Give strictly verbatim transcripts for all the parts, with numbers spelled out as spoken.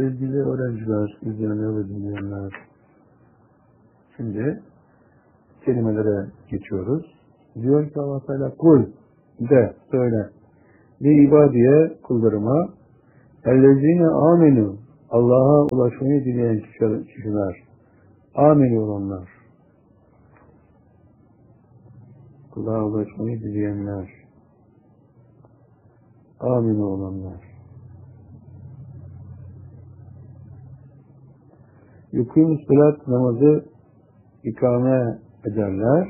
Sevgili öğrenciler, izleyenler ve dinleyenler, şimdi kelimelere geçiyoruz. Diyor ki Allah Teala, kul de, söyle, li ibadiye, kullarıma, ellezine amenu, Allah'a ulaşmayı dileyen kişiler, amenu olanlar, Allah'a ulaşmayı dileyenler, amenu olanlar, yukim salat, namazı ikame ederler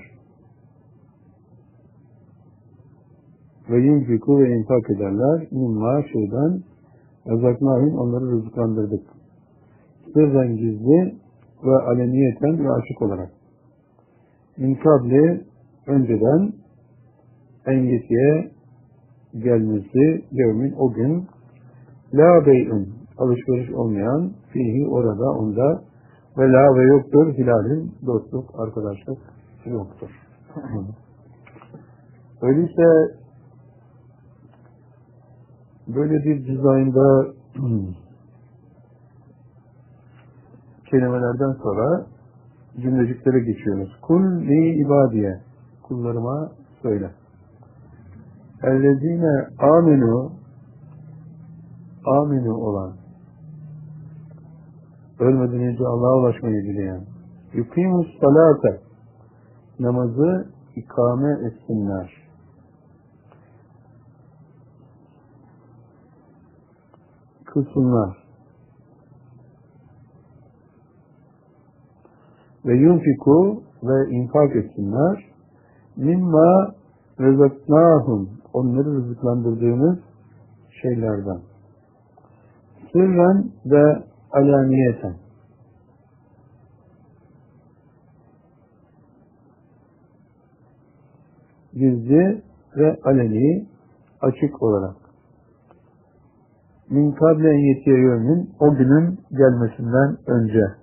ve yunfiku ve infak ederler mimma şeyden razaknahum, onları rızıklandırdık. Sırren gizli ve aleniyeten ve açık olarak. Min kabli, önceden engetiye gelmesi yevmin, o gün la bey'ün, alışveriş olmayan fihi, orada, onda ve la ve yoktur hilalin, dostluk, arkadaşlık yoktur. Öyleyse böyle bir dizaynda kelimelerden sonra cümleciklere geçiyoruz. Kul li ibadiye, kullarıma söyle. Ellezine amenu, amenu olan, ölmeden önce Allah'a ulaşmayı dileyen, yukimus salate, namazı ikame etsinler, kılsınlar ve yunfiku ve infak etsinler mimma rezaknahum, onları rızıklandırdığımız şeylerden, sırren ve alaniyeten, gizli ve aleni, açık olarak, min kable en yetiye yevmin, o günün gelmesinden önce.